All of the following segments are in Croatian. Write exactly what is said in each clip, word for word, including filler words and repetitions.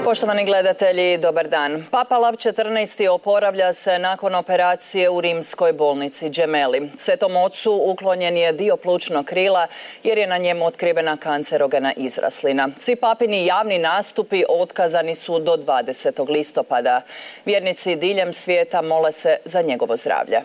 Poštovani gledatelji, dobar dan. Papa Lav četrnaesti oporavlja se nakon operacije u rimskoj bolnici Gemelli. Svetom ocu uklonjen je dio plućnog krila jer je na njemu otkrivena kancerogena izraslina. Svi papini javni nastupi otkazani su do dvadesetog listopada. Vjernici diljem svijeta mole se za njegovo zdravlje.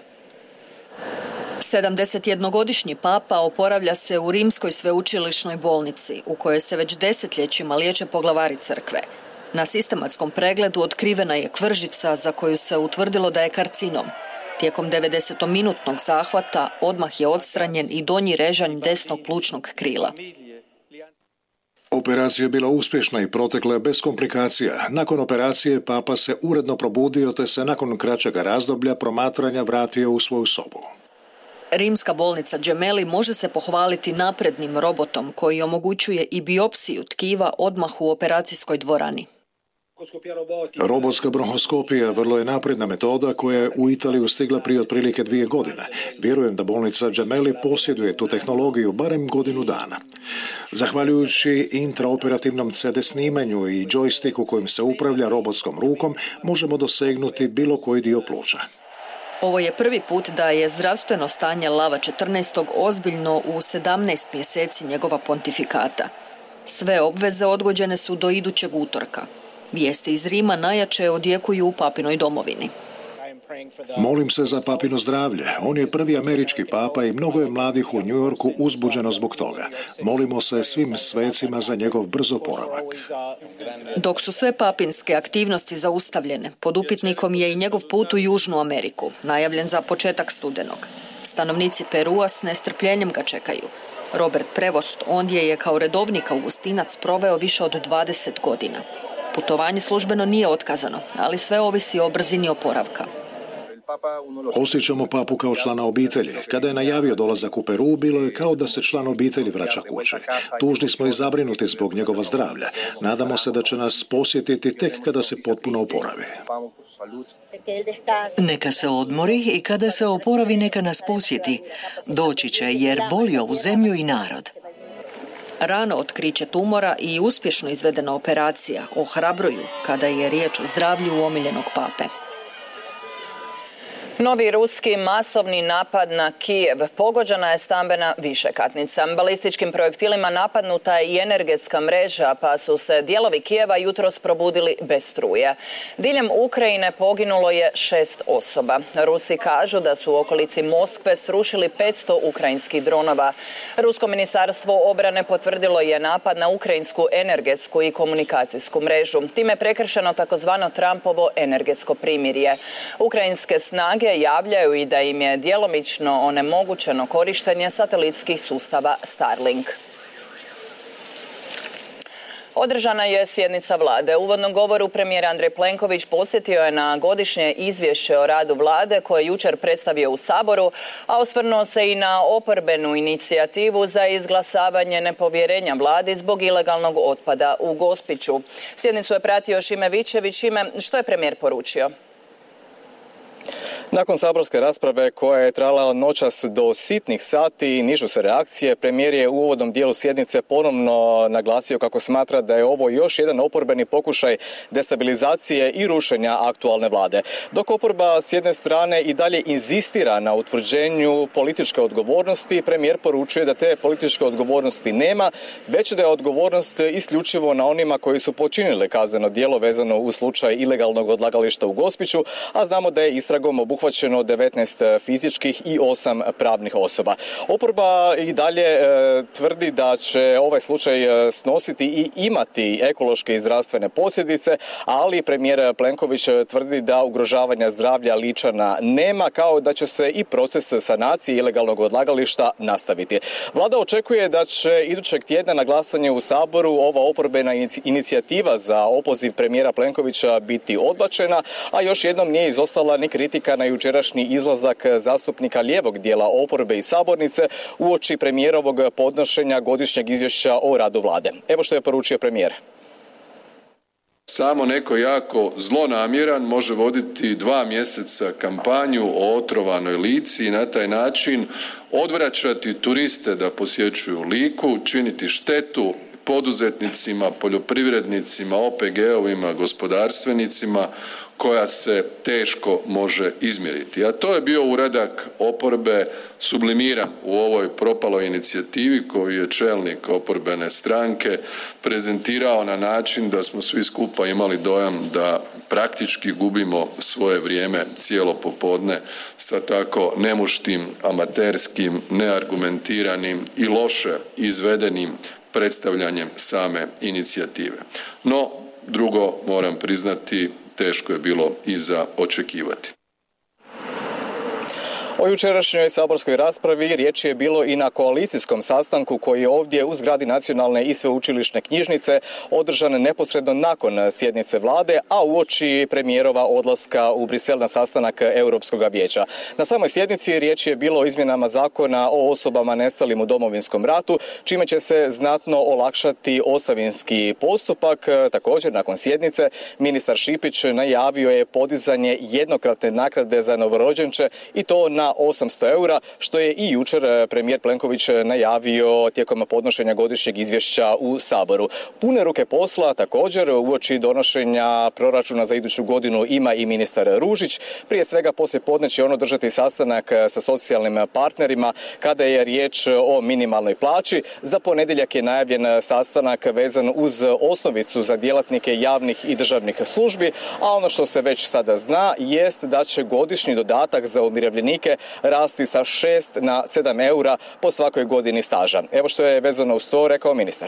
sedamdesetjednogodišnji papa oporavlja se u rimskoj sveučilišnoj bolnici u kojoj se već desetljećima liječe poglavari crkve. Na sistematskom pregledu otkrivena je kvržica za koju se utvrdilo da je karcinom. Tijekom devedesetominutnog zahvata odmah je odstranjen i donji režanj desnog plućnog krila. Operacija je bila uspješna i protekla bez komplikacija. Nakon operacije papa se uredno probudio te se nakon kraćega razdoblja promatranja vratio u svoju sobu. Rimska bolnica Gemelli može se pohvaliti naprednim robotom koji omogućuje i biopsiju tkiva odmah u operacijskoj dvorani. Robotska bronhoskopija vrlo je napredna metoda koja je u Italiju stigla prije otprilike dvije godine. Vjerujem da bolnica Gemelli posjeduje tu tehnologiju barem godinu dana. Zahvaljujući intraoperativnom C D snimanju i džojstiku kojim se upravlja robotskom rukom, možemo dosegnuti bilo koji dio pluća. Ovo je prvi put da je zdravstveno stanje Lava četrnaestog ozbiljno u sedamnaest mjeseci njegova pontifikata. Sve obveze odgođene su do idućeg utorka. Vijesti iz Rima najjače odjekuju u papinoj domovini. Molim se za papino zdravlje. On je prvi američki papa i mnogo je mladih u New Yorku uzbuđeno zbog toga. Molimo se svim svecima za njegov brz oporavak. Dok su sve papinske aktivnosti zaustavljene, pod upitnikom je i njegov put u Južnu Ameriku, najavljen za početak studenog. Stanovnici Perua s nestrpljenjem ga čekaju. Robert Prevost ondje je kao redovnik augustinac proveo više od dvadeset godina. Putovanje službeno nije otkazano, ali sve ovisi o brzini oporavka. Osjećamo papu kao člana obitelji. Kada je najavio dolazak u Peru, bilo je kao da se član obitelji vraća kući. Tužni smo i zabrinuti zbog njegova zdravlja. Nadamo se da će nas posjetiti tek kada se potpuno oporavi. Neka se odmori i kada se oporavi neka nas posjeti. Doći će jer voli ovu zemlju i narod. Rano otkriće tumora i uspješno izvedena operacija ohrabruju kada je riječ o zdravlju omiljenog pape. Novi ruski masovni napad na Kijev. Pogođena je stambena višekatnica. Balističkim projektilima napadnuta je i energetska mreža, pa su se dijelovi Kijeva jutros probudili bez struje. Diljem Ukrajine poginulo je šest osoba. Rusi kažu da su u okolici Moskve srušili petsto ukrajinskih dronova. Rusko ministarstvo obrane potvrdilo je napad na ukrajinsku energetsku i komunikacijsku mrežu. Time je prekršeno takozvano Trumpovo energetsko primirje. Ukrajinske snage javljaju i da im je djelomično onemogućeno korištenje satelitskih sustava Starlink. Održana je sjednica vlade. U uvodnom govoru premijer Andrej Plenković podsjetio je na godišnje izvješće o radu vlade koje je jučer predstavio u Saboru, a osvrnuo se i na oporbenu inicijativu za izglasavanje nepovjerenja vladi zbog ilegalnog otpada u Gospiću. Sjednicu je pratio Šime Vičević. Šime, što je premijer poručio? Nakon saborske rasprave koja je trajala noćas do sitnih sati i nižu se reakcije, premijer je u uvodnom dijelu sjednice ponovno naglasio kako smatra da je ovo još jedan oporbeni pokušaj destabilizacije i rušenja aktualne vlade. Dok oporba s jedne strane i dalje inzistira na utvrđenju političke odgovornosti, premijer poručuje da te političke odgovornosti nema, već da je odgovornost isključivo na onima koji su počinili kazneno djelo vezano u slučaj ilegalnog odlagališta u Gospiću, a znamo da je istragom obuhvaćeno devetnaest fizičkih i osam pravnih osoba. Oporba i dalje e, tvrdi da će ovaj slučaj snositi i imati ekološke i zdravstvene posljedice, ali premijer Plenković tvrdi da ugrožavanja zdravlja Ličana nema, kao da će se i proces sanacije ilegalnog odlagališta nastaviti. Vlada očekuje da će idućeg tjedna na glasanje u Saboru ova oporbena inicijativa za opoziv premijera Plenkovića biti odbačena, a još jednom nije izostala ni kritika na jučerašnji izlazak zastupnika lijevog dijela oporbe i sabornice uoči premijerovog podnošenja godišnjeg izvješća o radu vlade. Evo što je poručio premijer. Samo neko jako zlonamjeran može voditi dva mjeseca kampanju o otrovanoj Lici i na taj način odvraćati turiste da posjećuju Liku, činiti štetu poduzetnicima, poljoprivrednicima, O P G-ovima, gospodarstvenicima koja se teško može izmjeriti. A to je bio uradak oporbe sublimiran u ovoj propaloj inicijativi koju je čelnik oporbene stranke prezentirao na način da smo svi skupa imali dojam da praktički gubimo svoje vrijeme cijelo popodne sa tako nemuštim, amaterskim, neargumentiranim i loše izvedenim predstavljanjem same inicijative. No, drugo moram priznati, teško je bilo i za očekivati. O jučerašnjoj saborskoj raspravi riječ je bilo i na koalicijskom sastanku koji je ovdje u zgradi Nacionalne i sveučilišne knjižnice održan neposredno nakon sjednice vlade, a uoči premijerova odlaska u Brisel na sastanak Europskog vijeća. Na samoj sjednici riječ je bilo o izmjenama zakona o osobama nestalim u Domovinskom ratu, čime će se znatno olakšati ostavinski postupak. Također, nakon sjednice, ministar Šipić najavio je podizanje jednokratne naknade za novorođenče i to na osamsto eura, što je i jučer premijer Plenković najavio tijekom podnošenja godišnjeg izvješća u Saboru. Pune ruke posla također uoči donošenja proračuna za iduću godinu ima i ministar Ružić. Prije svega poslije podne će on održati sastanak sa socijalnim partnerima kada je riječ o minimalnoj plaći. Za ponedjeljak je najavljen sastanak vezan uz osnovicu za djelatnike javnih i državnih službi, a ono što se već sada zna jest da će godišnji dodatak za umirovljenike rasti sa šest na sedam eura po svakoj godini staža. Evo što je vezano uz to rekao ministar.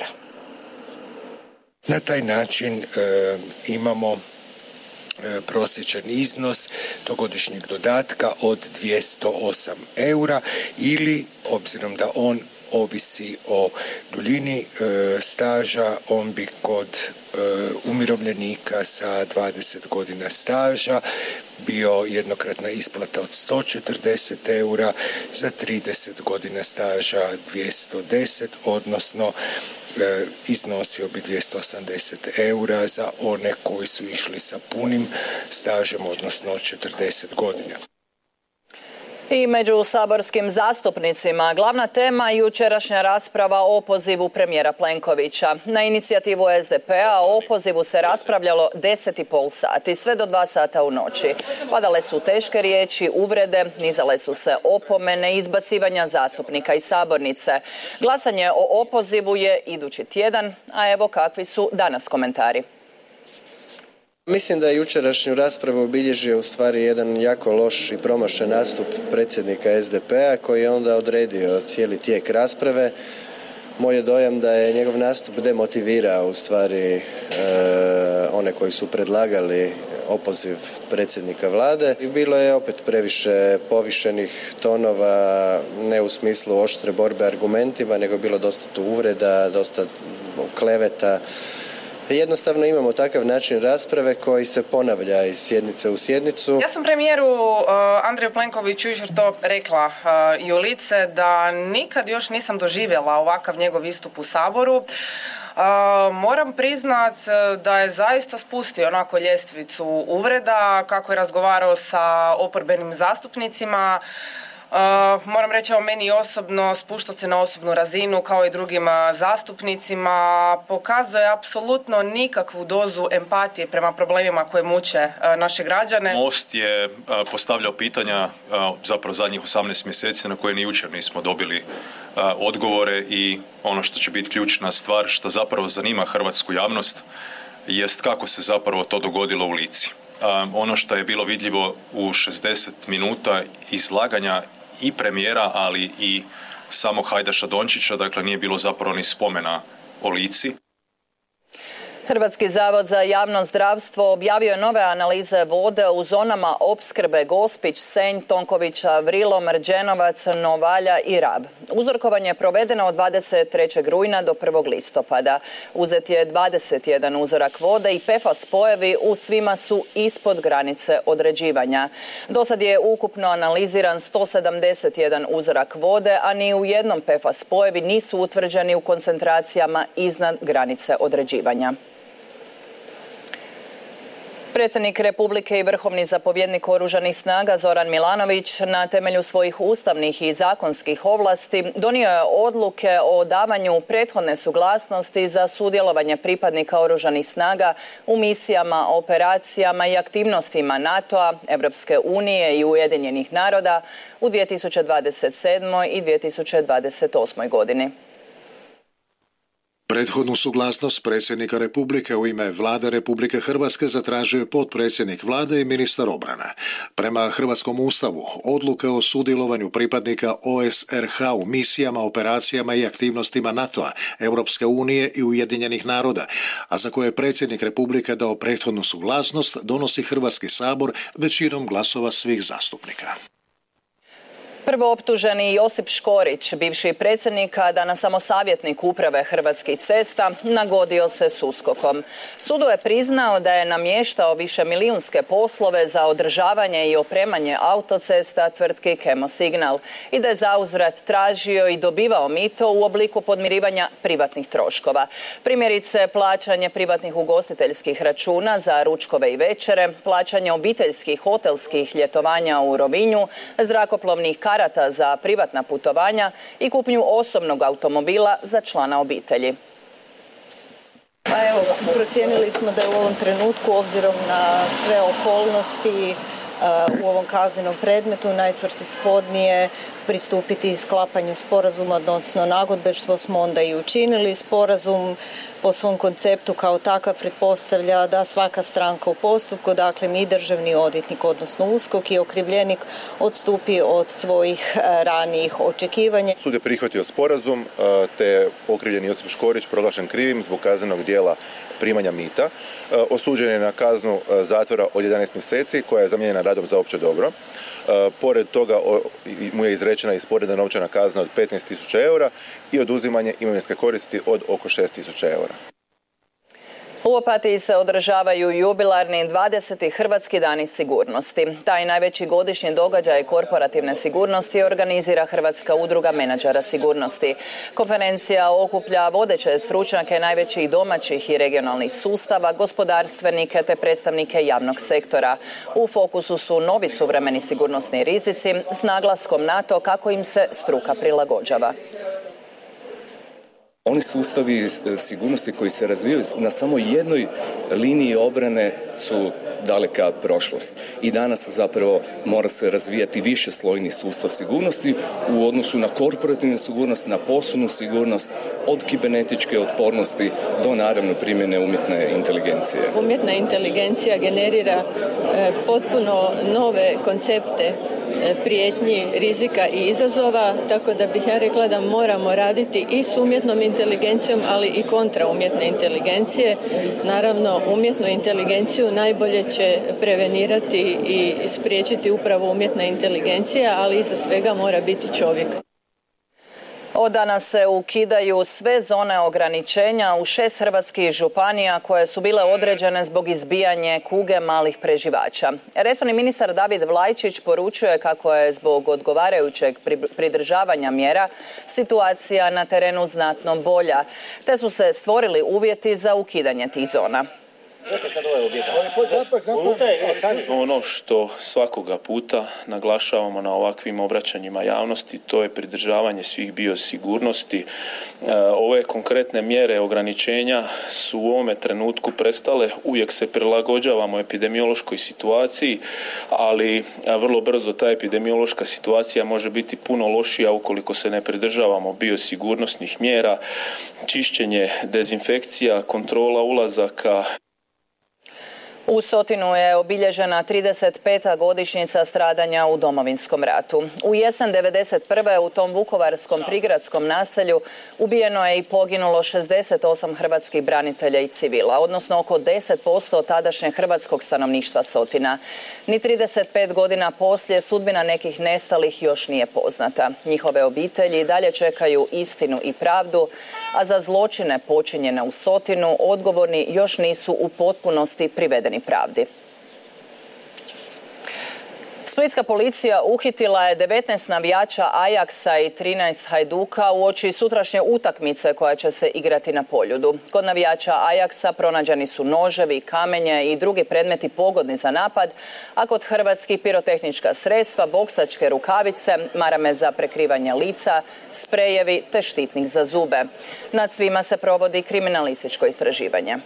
Na taj način e, imamo e, prosječan iznos godišnjeg dodatka od dvjesto osam eura ili, obzirom da on ovisi o duljini e, staža, on bi kod e, umirovljenika sa dvadeset godina staža bio jednokratna isplata od sto četrdeset eura, za trideset godina staža dvjesto deset, odnosno e, iznosio bi dvjesto osamdeset eura za one koji su išli sa punim stažem, odnosno četrdeset godina. I među saborskim zastupnicima glavna tema jučerašnja rasprava o opozivu premijera Plenkovića. Na inicijativu S D P-a o opozivu se raspravljalo deset i pol sati, sve do dva sata u noći. Padale su teške riječi, uvrede, nizale su se opomene, izbacivanja zastupnika iz sabornice. Glasanje o opozivu je idući tjedan, a evo kakvi su danas komentari. Mislim da je jučerašnju raspravu obilježio u stvari jedan jako loš i promašen nastup predsjednika S D P-a koji je onda odredio cijeli tijek rasprave. Moj je dojam da je njegov nastup demotivirao u stvari e, one koji su predlagali opoziv predsjednika vlade. I bilo je opet previše povišenih tonova, ne u smislu oštre borbe argumentima, nego je bilo dosta tu uvreda, dosta kleveta. Jednostavno imamo takav način rasprave koji se ponavlja iz sjednice u sjednicu. Ja sam premijeru uh, Andreju Plenkoviću jučer to rekla uh, i u lice da nikad još nisam doživjela ovakav njegov istup u Saboru. Uh, moram priznat da je zaista spustio onako ljestvicu uvreda, kako je razgovarao sa oporbenim zastupnicima. Uh, moram reći o meni osobno, spušta se na osobnu razinu kao i drugim zastupnicima, pokazuje apsolutno nikakvu dozu empatije prema problemima koje muče uh, naše građane. Most je uh, postavljao pitanja uh, zapravo zadnjih osamnaest mjeseci na koje ni jučer nismo dobili uh, odgovore i ono što će biti ključna stvar što zapravo zanima hrvatsku javnost jest kako se zapravo to dogodilo u Lici. Uh, ono što je bilo vidljivo u šezdeset minuta izlaganja i premijera, ali i samog Hajdaša Dončića, dakle nije bilo zapravo ni spomena o Lici. Hrvatski zavod za javno zdravstvo objavio je nove analize vode u zonama opskrbe Gospić, Senj, Tonkovića, Vrilo, Mrđenovac, Novalja i Rab. Uzorkovanje je provedeno od dvadeset trećeg rujna do prvog listopada. Uzet je dvadeset jedan uzorak vode i P F A S spojevi u svima su ispod granice određivanja. Do sad je ukupno analiziran sto sedamdeset jedan uzorak vode, a ni u jednom P F A S spojevi nisu utvrđeni u koncentracijama iznad granice određivanja. Predsjednik Republike i vrhovni zapovjednik Oružanih snaga Zoran Milanović na temelju svojih ustavnih i zakonskih ovlasti donio je odluke o davanju prethodne suglasnosti za sudjelovanje pripadnika Oružanih snaga u misijama, operacijama i aktivnostima NATO-a, Europske unije i Ujedinjenih naroda u dvije tisuće dvadeset sedmoj i dvije tisuće dvadeset osmoj godini. Prethodnu suglasnost predsjednika Republike u ime Vlade Republike Hrvatske zatražio je potpredsjednik Vlade i ministar obrane. Prema Hrvatskom ustavu, odluke o sudjelovanju pripadnika O S R H u misijama, operacijama i aktivnostima NATO-a, Europske unije i Ujedinjenih naroda, a za koje je predsjednik Republike dao prethodnu suglasnost, donosi Hrvatski sabor većinom glasova svih zastupnika. Prvooptuženi Josip Škorić, bivši predsjednik, a danas samo savjetnik uprave Hrvatskih cesta, nagodio se s uskokom. Sudu je priznao da je namještao višemilijunske poslove za održavanje i opremanje autocesta tvrtki Kemosignal i da je zauzvrat tražio i dobivao mito u obliku podmirivanja privatnih troškova. Primjerice, plaćanje privatnih ugostiteljskih računa za ručkove i večere, plaćanje obiteljskih hotelskih ljetovanja u Rovinju, zrakoplovnih karata karata za privatna putovanja i kupnju osobnog automobila za člana obitelji. Pa evo, procijenili smo da je u ovom trenutku, obzirom na sve okolnosti u ovom kaznenom predmetu, najsvrsishodnije pristupiti sklapanju sporazuma, odnosno nagodbe, što smo onda i učinili. Sporazum po svom konceptu kao takav pretpostavlja da svaka stranka u postupku, dakle mi državni odvjetnik, odnosno USKOK i okrivljenik, odstupi od svojih ranijih očekivanja. Sud je prihvatio sporazum, te okrivljeni Josip Škorić proglašen krivim zbog kaznenog djela primanja mita. Osuđen je na kaznu zatvora od jedanaest mjeseci koja je zamijenjena radom za opće dobro. Pored toga mu je izrečena i sporedna novčana kazna od petnaest tisuća eura i oduzimanje imovinske koristi od oko šest tisuća eura. U Opatiji se održavaju jubilarni dvadeseti Hrvatski dani sigurnosti. Taj najveći godišnji događaj korporativne sigurnosti organizira Hrvatska udruga menadžera sigurnosti. Konferencija okuplja vodeće stručnjake najvećih domaćih i regionalnih sustava, gospodarstvenike te predstavnike javnog sektora. U fokusu su novi suvremeni sigurnosni rizici s naglaskom na to kako im se struka prilagođava. Oni sustavi sigurnosti koji se razvijaju na samo jednoj liniji obrane su daleka prošlost. I danas zapravo mora se razvijati višeslojni sustav sigurnosti u odnosu na korporativnu sigurnost, na poslovnu sigurnost, od kibernetičke otpornosti do naravno primjene umjetne inteligencije. Umjetna inteligencija generira e, potpuno nove koncepte prijetnji, rizika i izazova, tako da bih ja rekla da moramo raditi i s umjetnom inteligencijom, ali i kontra umjetne inteligencije. Naravno, umjetnu inteligenciju najbolje će prevenirati i spriječiti upravo umjetna inteligencija, ali iza svega mora biti čovjek. Od danas se ukidaju sve zone ograničenja u šest hrvatskih županija koje su bile određene zbog izbijanja kuge malih preživača. Resorni ministar David Vlajčić poručuje kako je zbog odgovarajućeg pridržavanja mjera situacija na terenu znatno bolja, te su se stvorili uvjeti za ukidanje tih zona. Ono što svakoga puta naglašavamo na ovakvim obraćanjima javnosti, to je pridržavanje svih biosigurnosti. Ove konkretne mjere ograničenja su u ovome trenutku prestale, uvijek se prilagođavamo epidemiološkoj situaciji, ali vrlo brzo ta epidemiološka situacija može biti puno lošija ukoliko se ne pridržavamo biosigurnosnih mjera, čišćenje, dezinfekcija, kontrola ulazaka. U Sotinu je obilježena trideset peta godišnjica stradanja u Domovinskom ratu. U jesen devedeset prve u tom vukovarskom prigradskom naselju ubijeno je i poginulo šezdeset osam hrvatskih branitelja i civila, odnosno oko deset posto tadašnjeg hrvatskog stanovništva Sotina. Ni trideset pet godina poslije sudbina nekih nestalih još nije poznata. Njihove obitelji dalje čekaju istinu i pravdu, a za zločine počinjene u Sotinu odgovorni još nisu u potpunosti privedeni pravdi. Splitska policija uhitila je devetnaest navijača Ajaksa i trinaest Hajduka uoči sutrašnje utakmice koja će se igrati na Poljudu. Kod navijača Ajaksa pronađeni su noževi, kamenje i drugi predmeti pogodni za napad, a kod hrvatskih pirotehnička sredstva, boksačke rukavice, marame za prekrivanje lica, sprejevi te štitnik za zube. Nad svima se provodi kriminalističko istraživanje.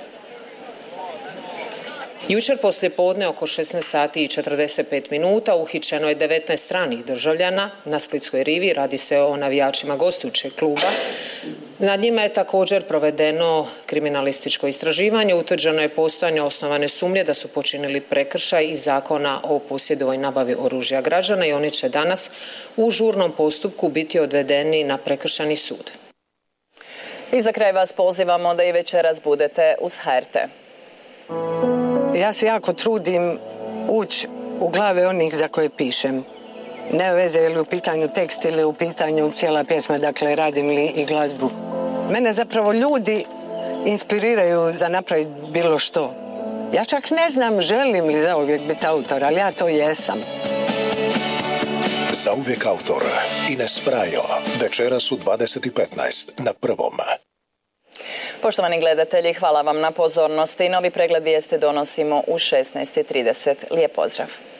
Jučer poslije podne oko šesnaest sati i četrdeset pet minuta uhićeno je devetnaest stranih državljana na Splitskoj rivi. Radi se o navijačima gostujućeg kluba. Nad njima je također provedeno kriminalističko istraživanje. Utvrđeno je postojanje osnovane sumnje da su počinili prekršaj iz Zakona o posjedovoj nabavi oružja građana i oni će danas u žurnom postupku biti odvedeni na prekršajni sud. I za kraj vas pozivamo da i večeras budete uz H R T. Ja se jako trudim ući u glave onih za koje pišem. Ne veze je li u pitanju tekst ili u pitanju cijela pjesma, dakle radim li i glazbu. Mene zapravo ljudi inspiriraju za napraviti bilo što. Ja čak ne znam želim li zauvijek biti autor, ali ja to jesam. Zauvijek autor. Ines Prajo. Večeras u dvadeset i petnaest na Prvom. Poštovani gledatelji, hvala vam na pozornosti. Novi pregled vijesti donosimo u šesnaest i trideset. Lijep pozdrav.